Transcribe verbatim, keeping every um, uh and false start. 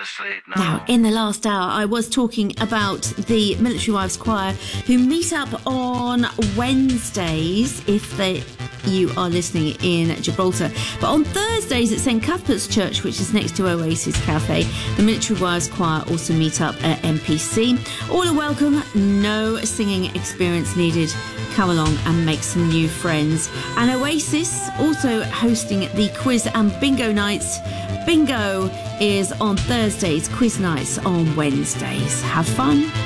to sleep now. Now, in the last hour, I was talking about the Military Wives Choir, who meet up on Wednesdays, if they... you are listening in Gibraltar. But on Thursdays at Saint Cuthbert's Church, which is next to Oasis Cafe, the Military Wives Choir also meet up at M P C. All are welcome, no singing experience needed. Come along and make some new friends. And Oasis also hosting the quiz and bingo nights. Bingo is on Thursdays, quiz nights on Wednesdays. Have fun.